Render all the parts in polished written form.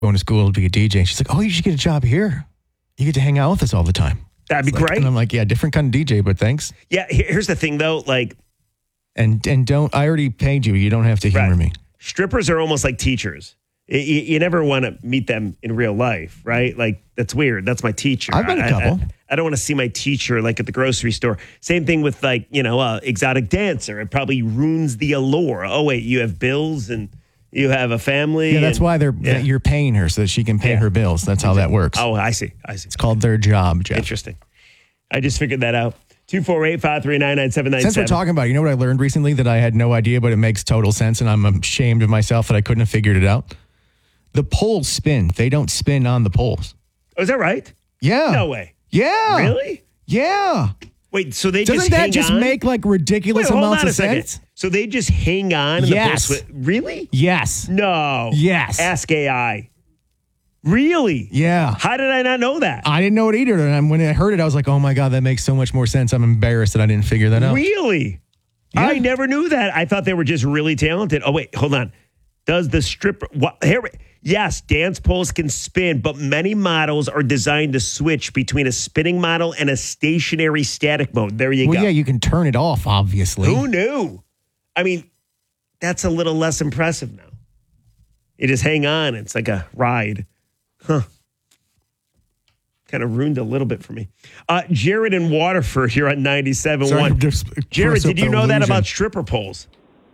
going to school to be a DJ. And she's like, oh, you should get a job here. You get to hang out with us all the time. That'd be great. And I'm like, yeah, different kind of DJ, but thanks. Yeah, here's the thing, though. Like, and don't, I already paid you. You don't have to humor me. Strippers are almost like teachers. You never want to meet them in real life, right? Like, that's weird. That's my teacher. I've met a couple. I don't want to see my teacher like at the grocery store. Same thing with like, exotic dancer. It probably ruins the allure. Oh, wait, you have bills and you have a family. Yeah, that's why you're paying her so that she can pay her bills. That's how that works. Oh, I see. It's called their job, Jeff. Interesting. I just figured that out. 248-539-9797. Since we're talking about it, you know what I learned recently that I had no idea, but it makes total sense, and I'm ashamed of myself that I couldn't have figured it out? The poles spin. They don't spin on the poles. Oh, is that right? Yeah. No way. Yeah. Really? Yeah. Wait, so they Doesn't just hang on? Doesn't that just make like ridiculous amounts of sense? So they just hang on? And yes. The really? Yes. No. Yes. Ask AI. Really? Yeah. How did I not know that? I didn't know it either. And when I heard it, I was like, oh my God, that makes so much more sense. I'm embarrassed that I didn't figure that out. Really? Yeah. I never knew that. I thought they were just really talented. Oh, wait, hold on. Does the stripper... Yes, dance poles can spin, but many models are designed to switch between a spinning model and a stationary static mode. There you go. Well, yeah, you can turn it off, obviously. Who knew? I mean, that's a little less impressive now. You just hang on. It's like a ride. Huh. Kind of ruined a little bit for me. Jared in Waterford here on 97.1. Jared, did you know that about stripper poles?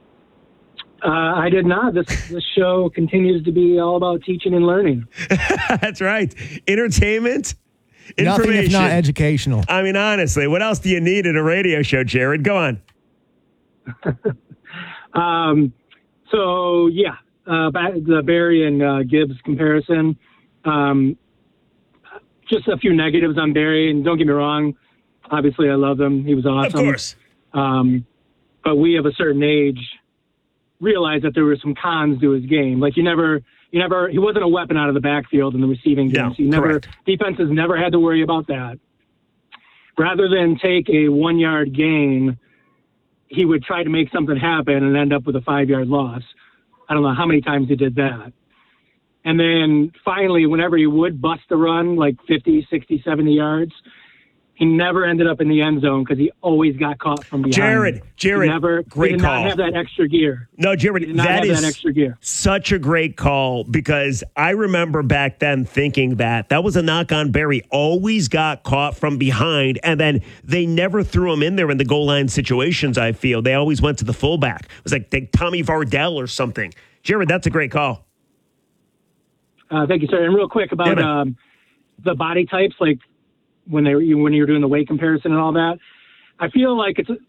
I did not. This show continues to be all about teaching and learning. That's right. Entertainment, nothing if not educational. I mean, honestly, what else do you need in a radio show, Jared? Go on. Back the Barry and Gibbs comparison. Just a few negatives on Barry, and don't get me wrong. Obviously, I love him. He was awesome. Of course. But we, of a certain age, realized that there were some cons to his game. Like he wasn't a weapon out of the backfield in the receiving game. No, defenses never had to worry about that. Rather than take a 1 yard gain, he would try to make something happen and end up with a 5 yard loss. I don't know how many times he did that. And then finally, whenever he would bust the run, like 50, 60, 70 yards, he never ended up in the end zone because he always got caught from behind. Jared, great did call. Not have that extra gear. No, Jared, that is that extra gear. Such a great call because I remember back then thinking that was a knock on Barry. Always got caught from behind, and then they never threw him in there in the goal line situations, I feel. They always went to the fullback. It was like Tommy Vardell or something. Jared, that's a great call. Thank you, sir. And real quick about the body types, like, when you're doing the weight comparison and all that, I feel like it's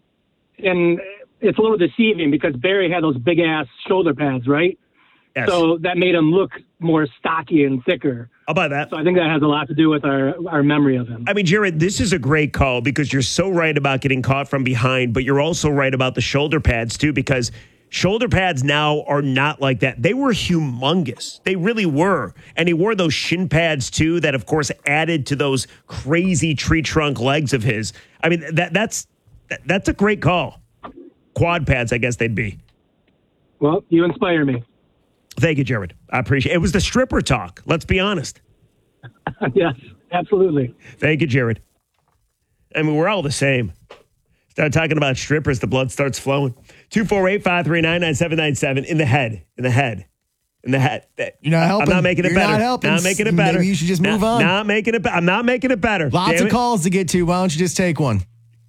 a little deceiving because Barry had those big ass shoulder pads, right? Yes. So that made him look more stocky and thicker. How about that? So I think that has a lot to do with our memory of him. I mean, Jared, this is a great call because you're so right about getting caught from behind, but you're also right about the shoulder pads too, because shoulder pads now are not like that. They were humongous. They really were. And he wore those shin pads, too, that, of course, added to those crazy tree trunk legs of his. I mean, that's a great call. Quad pads, I guess they'd be. Well, you inspire me. Thank you, Jared. I appreciate it. It was the stripper talk. Let's be honest. Yes, absolutely. Thank you, Jared. I mean, we're all the same. Start talking about strippers, the blood starts flowing. 248-539-9797. In the head. You're not helping. I'm not making it better. Not making it better. Maybe you should just move on. I'm not making it better. Lots of calls to get to. Why don't you just take one?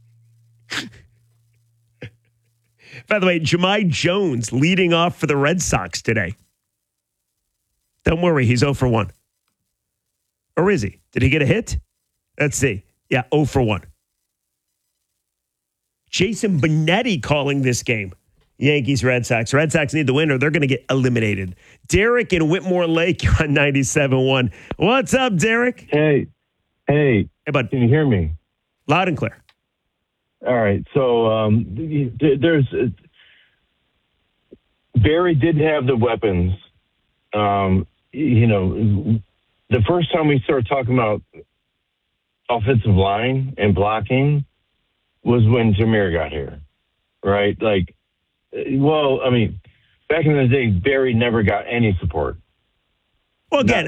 By the way, Jahmai Jones leading off for the Red Sox today. Don't worry, he's 0 for 1. Or is he? Did he get a hit? Let's see. Yeah, 0 for 1. Jason Benetti calling this game. Yankees, Red Sox. Red Sox need the win or they're going to get eliminated. Derek in Whitmore Lake on 97.1. What's up, Derek? Hey, bud. Can you hear me? Loud and clear. All right. So there's Barry did have the weapons. The first time we started talking about offensive line and blocking was when Jameer got here, right? Like, well, I mean, back in the day, Barry never got any support. Well, again,